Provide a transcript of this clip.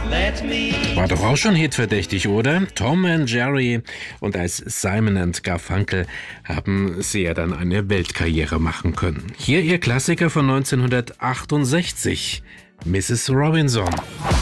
War doch auch schon hitverdächtig, oder? Tom and Jerry und als Simon and Garfunkel haben sie ja dann eine Weltkarriere machen können. Hier ihr Klassiker von 1968, Mrs. Robinson.